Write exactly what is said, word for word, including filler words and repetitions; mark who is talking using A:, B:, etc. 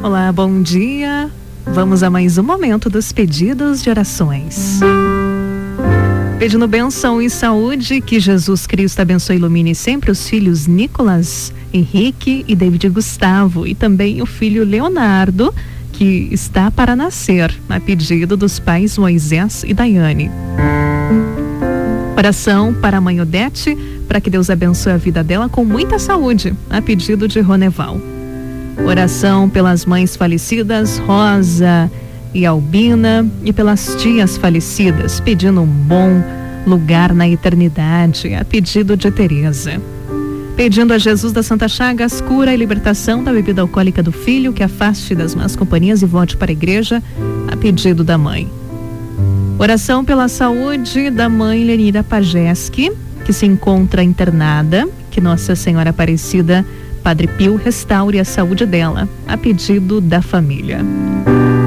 A: Olá, bom dia. Vamos a mais um momento dos pedidos de orações. Pedindo bênção e saúde, que Jesus Cristo abençoe e ilumine sempre os filhos Nicolas, Henrique e David Gustavo, e também o filho Leonardo, que está para nascer, a pedido dos pais Moisés e Daiane. Oração para a mãe Odete, para que Deus abençoe a vida dela com muita saúde, a pedido de Roneval. Oração pelas mães falecidas Rosa e Albina, e pelas tias falecidas, pedindo um bom lugar na eternidade, a pedido de Teresa. Pedindo a Jesus da Santa Chagas cura e libertação da bebida alcoólica do filho, que afaste das más companhias e volte para a igreja, a pedido da mãe. Oração pela saúde da mãe Lenira Pajeski, que se encontra internada, que Nossa Senhora Aparecida, Padre Pio, restaure a saúde dela, a pedido da família.